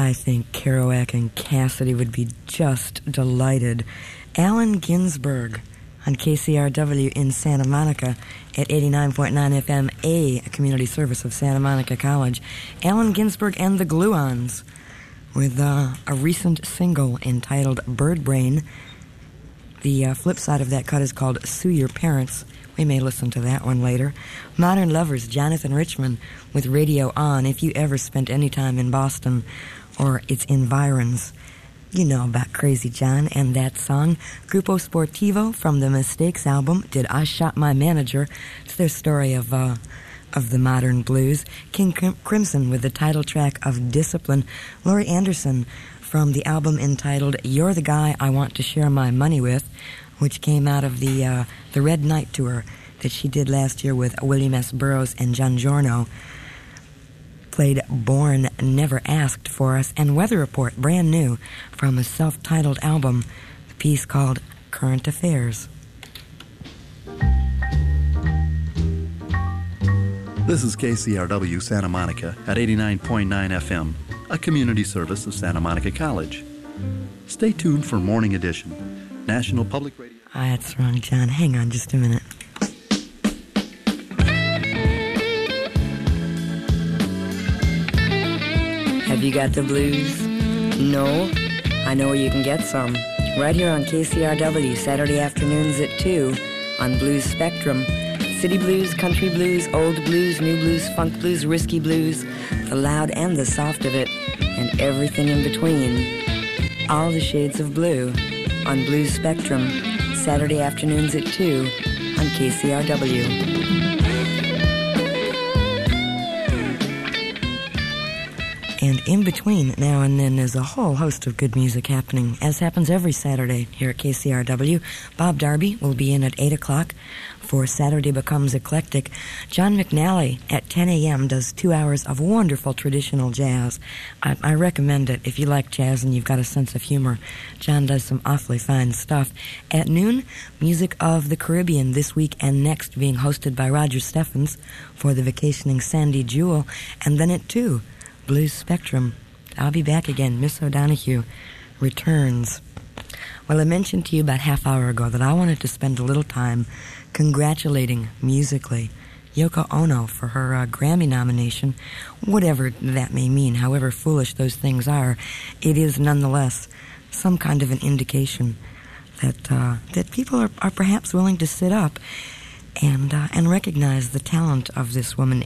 I think Kerouac and Cassidy would be just delighted. Allen Ginsberg on KCRW in Santa Monica at 89.9 FM, a community service of Santa Monica College. Allen Ginsberg and the Gluons with a recent single entitled Bird Brain. The flip side of that cut is called Sue Your Parents. We may listen to that one later. Modern Lovers, Jonathan Richman with Radio On. If you ever spent any time in Boston or its environs, you know about Crazy John and that song. Grupo Sportivo from the Mistakes album, Did I Shot My Manager? It's their story of the modern blues. King Crimson with the title track of Discipline. Laurie Anderson from the album entitled You're the Guy I Want to Share My Money With, which came out of the Red Night tour that she did last year with William S. Burroughs and John Giorno. Played Born Never Asked for us, and Weather Report, brand new, from a self-titled album, the piece called Current Affairs. This is KCRW Santa Monica at 89.9 FM, a community service of Santa Monica College. Stay tuned for Morning Edition, National Public Radio. That's wrong, John. Hang on just a minute. Have you got the blues? No? I know where you can get some. Right here on KCRW, Saturday afternoons at 2 on Blues Spectrum. City blues, country blues, old blues, new blues, funk blues, risky blues, the loud and the soft of it, and everything in between. All the shades of blue on Blues Spectrum, Saturday afternoons at 2 on KCRW. And in between now and then there's a whole host of good music happening, as happens every Saturday here at KCRW. Bob Darby will be in at 8 o'clock for Saturday Becomes Eclectic. John McNally at 10 a.m. does 2 hours of wonderful traditional jazz. I recommend it if you like jazz and you've got a sense of humor. John does some awfully fine stuff. At noon, Music of the Caribbean this week and next, being hosted by Roger Steffens for the vacationing Sandy Jewell. And then at 2, Blues Spectrum. I'll be back again. Miss O'Donoghue returns. Well, I mentioned to you about half hour ago that I wanted to spend a little time congratulating musically Yoko Ono for her Grammy nomination. Whatever that may mean, however foolish those things are, it is nonetheless some kind of an indication that people are perhaps willing to sit up and recognize the talent of this woman.